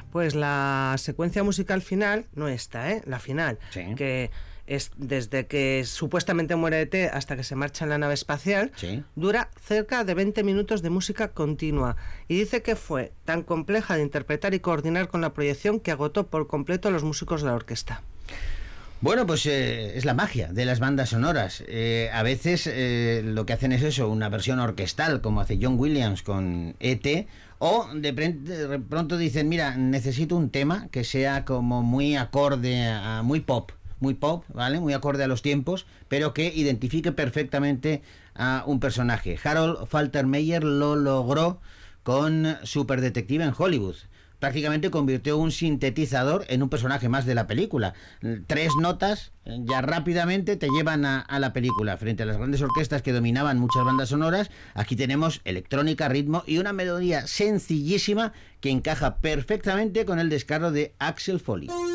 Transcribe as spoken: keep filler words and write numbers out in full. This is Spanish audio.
Pues la secuencia musical final, no esta, ¿eh? La final, sí. que es desde que supuestamente muere E T hasta que se marcha en la nave espacial, sí. dura cerca de veinte minutos de música continua. Y dice que fue tan compleja de interpretar y coordinar con la proyección que agotó por completo a los músicos de la orquesta. Bueno, pues eh, es la magia de las bandas sonoras. Eh, a veces eh, lo que hacen es eso, una versión orquestal, como hace John Williams con E T, o de, de pronto dicen, mira, necesito un tema que sea como muy acorde, a, muy pop, muy pop, ¿vale? Muy acorde a los tiempos, pero que identifique perfectamente a un personaje. Harold Faltermeyer lo logró con Super Detective en Hollywood. Prácticamente convirtió un sintetizador en un personaje más de la película. Tres notas ya rápidamente te llevan a, a la película. Frente a las grandes orquestas que dominaban muchas bandas sonoras, aquí tenemos electrónica, ritmo y una melodía sencillísima que encaja perfectamente con el descaro de Axel Foley.